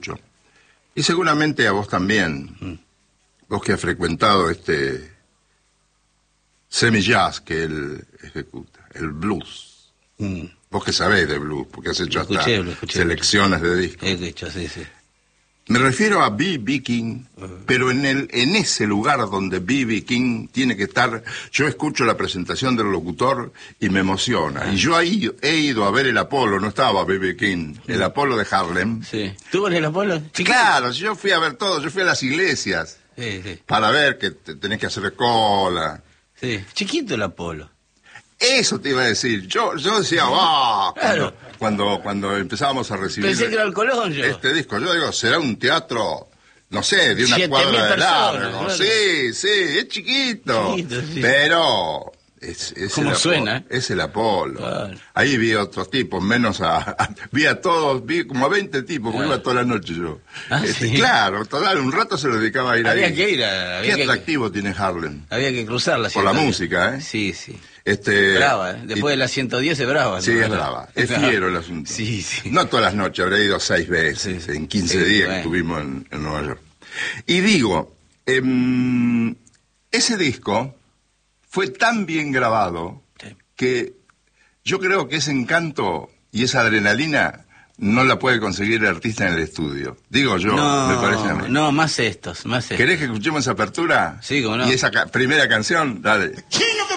escucho. Y seguramente a vos también, vos que has frecuentado este semi-jazz que él ejecuta, el blues. Vos que sabés de blues, porque has hecho hasta selecciones de discos. He hecho, sí. Me refiero a B.B. King, pero en ese lugar donde B.B. King tiene que estar, yo escucho la presentación del locutor y me emociona. Y yo ahí he ido a ver el Apolo, no estaba B.B. King, el Apolo de Harlem. Sí. ¿Tú en el Apolo? Claro, yo fui a ver todo, yo fui a las iglesias para ver que tenés que hacer cola. Sí, chiquito el Apolo. Eso te iba a decir. Yo decía, claro. cuando empezábamos a recibir Pensé que era el Colón, yo. Este disco, yo digo, será un teatro, no sé, de una 7.000 cuadra de largo. claro. Sí, es chiquito. Sí. Pero es ¿Cómo el suena? Apolo, es el Apolo. Claro. Ahí vi a otros tipos, vi a todos, vi como a 20 tipos, porque iba toda la noche yo. ¿Sí? Claro, total, un rato se lo dedicaba a ir ahí. Había que ir Qué atractivo tiene Harlem. Había que cruzar la Por la música, ¿eh? Sí. Brava, Después de la 110 es brava. Sí, es brava. Es fiero el asunto. Sí. No todas las noches, habré ido 6 veces, en 15 días que estuvimos en Nueva York. Y digo, ese disco fue tan bien grabado que yo creo que ese encanto y esa adrenalina no la puede conseguir el artista en el estudio. Digo yo, me parece a mí. No, más estos. ¿Querés que escuchemos esa apertura? Sí, cómo no. Y esa primera canción, dale.